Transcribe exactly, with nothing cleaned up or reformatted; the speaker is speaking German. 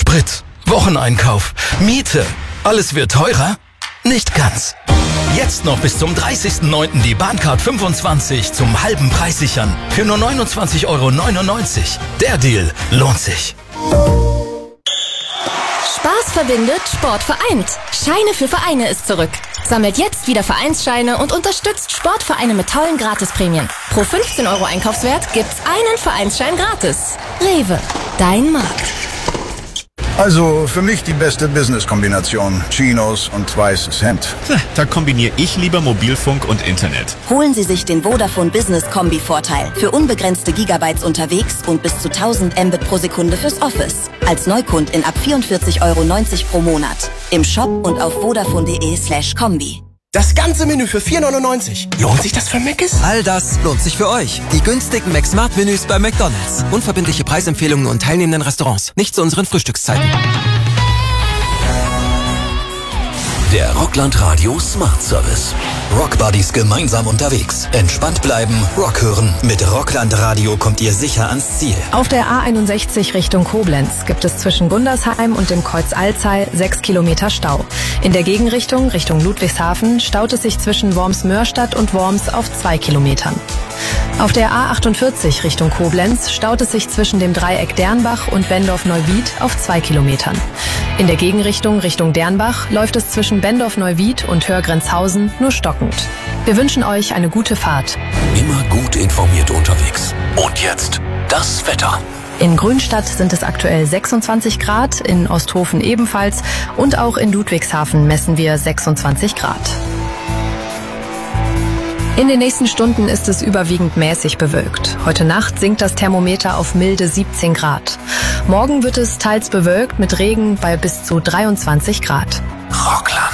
Sprit, Wocheneinkauf, Miete. Alles wird teurer? Nicht ganz. Jetzt noch bis zum dreißigsten neunten die Bahncard fünfundzwanzig zum halben Preis sichern. Für nur neunundzwanzig Euro neunundneunzig. Der Deal lohnt sich. Spaß verbindet, Sport vereint. Scheine für Vereine ist zurück. Sammelt jetzt wieder Vereinsscheine und unterstützt Sportvereine mit tollen Gratisprämien. Pro fünfzehn Euro Einkaufswert gibt's einen Vereinsschein gratis. Rewe, dein Markt. Also für mich die beste Business-Kombination. Chinos und weißes Hemd. Da kombiniere ich lieber Mobilfunk und Internet. Holen Sie sich den Vodafone Business Kombi-Vorteil. Für unbegrenzte Gigabytes unterwegs und bis zu tausend Mbit pro Sekunde fürs Office. Als Neukundin ab vierundvierzig Euro neunzig pro Monat. Im Shop und auf vodafone.de slash Kombi. Das ganze Menü für vier Neunundneunzig. Lohnt sich das für Mc's? All das lohnt sich für euch. Die günstigen McSmart-Menüs bei McDonald's. Unverbindliche Preisempfehlungen und teilnehmenden Restaurants. Nicht zu unseren Frühstückszeiten. Der Rockland Radio Smart Service. Rock Buddies gemeinsam unterwegs. Entspannt bleiben, Rock hören. Mit Rockland Radio kommt ihr sicher ans Ziel. Auf der A einundsechzig Richtung Koblenz gibt es zwischen Gundersheim und dem Kreuz Alzey sechs Kilometer Stau. In der Gegenrichtung, Richtung Ludwigshafen, staut es sich zwischen Worms-Mörstadt und Worms auf zwei Kilometern. Auf der A achtundvierzig Richtung Koblenz staut es sich zwischen dem Dreieck Dernbach und Bendorf-Neuwied auf zwei Kilometern. In der Gegenrichtung Richtung Dernbach läuft es zwischen Bendorf-Neuwied und Hörgrenzhausen nur stockend. Wir wünschen euch eine gute Fahrt. Immer gut informiert unterwegs. Und jetzt das Wetter. In Grünstadt sind es aktuell sechsundzwanzig Grad, in Osthofen ebenfalls und auch in Ludwigshafen messen wir sechsundzwanzig Grad. In den nächsten Stunden ist es überwiegend mäßig bewölkt. Heute Nacht sinkt das Thermometer auf milde siebzehn Grad. Morgen wird es teils bewölkt mit Regen bei bis zu dreiundzwanzig Grad. Rockland.